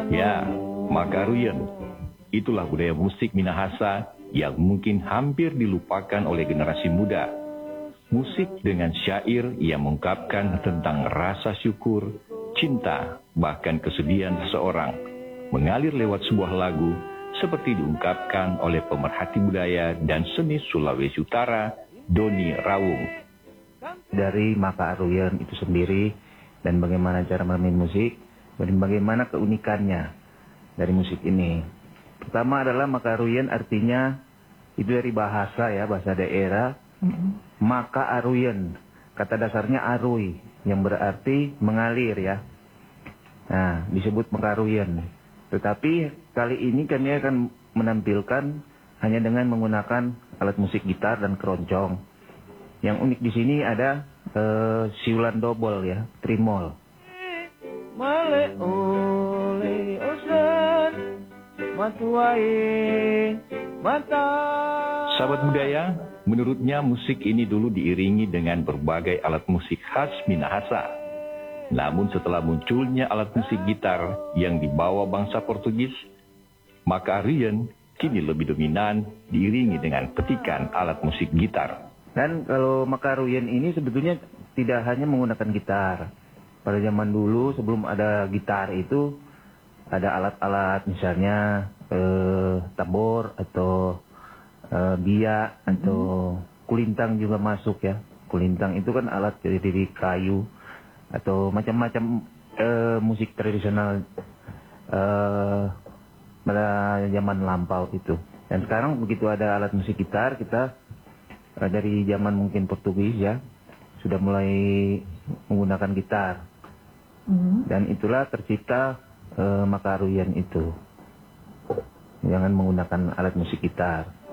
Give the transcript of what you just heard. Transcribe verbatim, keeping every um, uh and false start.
Ya, Makaruyen. Itulah budaya musik Minahasa yang mungkin hampir dilupakan oleh generasi muda. Musik dengan syair yang mengungkapkan tentang rasa syukur, cinta, bahkan kesedihan seseorang, mengalir lewat sebuah lagu seperti diungkapkan oleh pemerhati budaya dan seni Sulawesi Utara, Doni Rawung. Dari Makaruyen itu sendiri dan bagaimana cara bermain musik, dan bagaimana keunikannya dari musik ini. Pertama adalah Makaruyen, artinya itu dari bahasa ya, bahasa daerah. Mm-hmm. Makaruyen, kata dasarnya arui, yang berarti mengalir ya. Nah, disebut Makaruyen. Tetapi kali ini kami akan menampilkan hanya dengan menggunakan alat musik gitar dan keroncong. Yang unik di sini ada uh, siulan dobol ya, trimol. Male ole osan matuai mata. Sahabat budaya, menurutnya musik ini dulu diiringi dengan berbagai alat musik khas Minahasa. Namun setelah munculnya alat musik gitar yang dibawa bangsa Portugis, Makaruyen kini lebih dominan diiringi dengan petikan alat musik gitar. Dan kalau Makaruyen ini sebetulnya tidak hanya menggunakan gitar. Pada zaman dulu sebelum ada gitar itu ada alat-alat misalnya eh, tabor atau eh, biak atau kulintang juga masuk ya. Kulintang itu kan alat dari, dari kayu atau macam-macam eh, musik tradisional eh, pada zaman lampau itu. Dan sekarang begitu ada alat musik gitar, kita eh, dari zaman mungkin Portugis ya sudah mulai menggunakan gitar. Dan itulah tercipta uh, Makaruyen itu. Jangan menggunakan alat musik gitar.